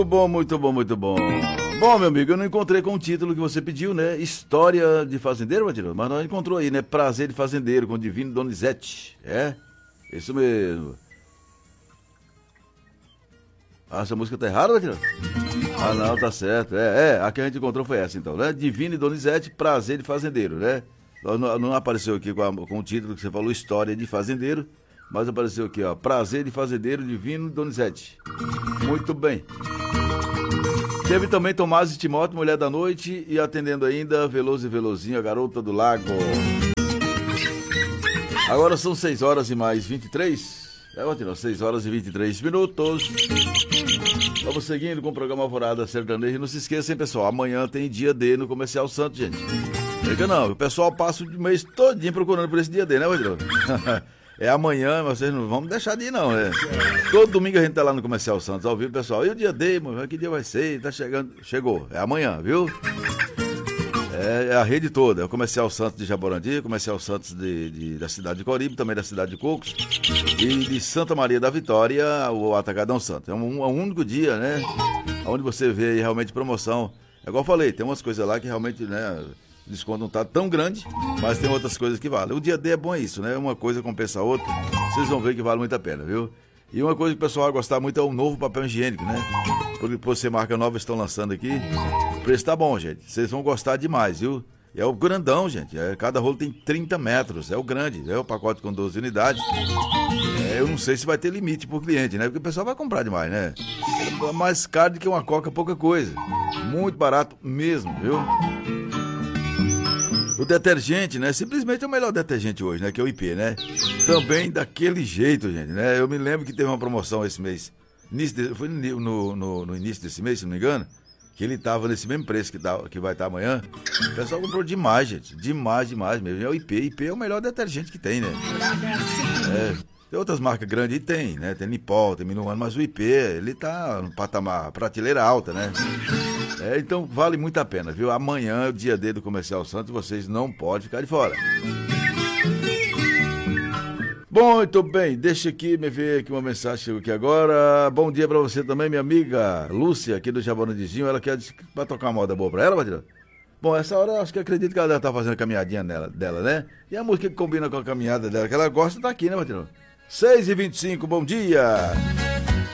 Bom, muito bom, muito bom. Bom, meu amigo, eu não encontrei com o título que você pediu, né? História de Fazendeiro, Matheus? Mas nós encontrou aí, né? Prazer de Fazendeiro, com o Divino Donizete. É? Isso mesmo. Ah, essa música tá errada, Matheus? Ah, não, tá certo. A que a gente encontrou foi essa, então, né? Divino Donizete, Prazer de Fazendeiro, né? Não apareceu aqui com o título que você falou, História de Fazendeiro, mas apareceu aqui, ó, Prazer de Fazendeiro, Divino Donizete. Muito bem. Teve também Tomás e Timóteo, Mulher da Noite, e atendendo ainda Veloso e Velozinho, a Garota do Lago. Agora são 6 horas e mais 23. Continua, 6 horas e 23 minutos. Vamos seguindo com o programa Alvorada Sertaneja. Não se esqueçam, hein, pessoal, amanhã tem dia D no Comercial Santos, gente. Fica não, o pessoal passa o mês todinho procurando por esse dia D, né, Rodrigo? É amanhã, mas vocês não vão deixar de ir, não, né? Todo domingo a gente tá lá no Comercial Santos, ao vivo, pessoal. E o dia D, mano, que dia vai ser? Tá chegando. Chegou, é amanhã, viu? É a rede toda, é o Comercial Santos de Jaborandi, o Comercial Santos da cidade de Coribe, também da cidade de Cocos, e de Santa Maria da Vitória, o Atacadão Santos. É um único dia, né? Onde você vê realmente promoção. É igual eu falei, tem umas coisas lá que realmente, né, o desconto não tá tão grande, mas tem outras coisas que valem. O dia D é bom isso, né? Uma coisa compensa a outra, vocês vão ver que vale muito a pena, viu? E uma coisa que o pessoal vai gostar muito é o novo papel higiênico, né? Porque você marca nova estão lançando aqui. O preço tá bom, gente. Vocês vão gostar demais, viu? É o grandão, gente. Cada rolo tem 30 metros. É o grande. É o pacote com 12 unidades. Eu não sei se vai ter limite por cliente, né? Porque o pessoal vai comprar demais, né? É mais caro do que uma coca, pouca coisa. Muito barato mesmo, viu? O detergente, né? Simplesmente é o melhor detergente hoje, né? Que é o IP, né? Também daquele jeito, gente, né? Eu me lembro que teve uma promoção esse mês. Foi no início desse mês, se não me engano, que ele tava nesse mesmo preço que vai estar amanhã. O pessoal comprou demais, gente. Demais mesmo. É o IP. IP é o melhor detergente que tem, né? Tem outras marcas grandes e tem, né? Tem Nipol, tem Minuano, mas o IP, ele tá no patamar, prateleira alta, né? Então vale muito a pena, viu? Amanhã é o dia D do Comercial Santos, vocês não podem ficar de fora. Bom, muito bem, deixa aqui, me ver aqui uma mensagem chegou aqui agora. Bom dia pra você também, minha amiga Lúcia, aqui do Jaborandizinho. Ela quer pra tocar uma moda boa pra ela, Matheus? Bom, essa hora eu acho que acredito que ela deve estar fazendo a caminhadinha dela, né? E a música que combina com a caminhada dela, que ela gosta, tá aqui, né, Matheus? 6h25, bom dia!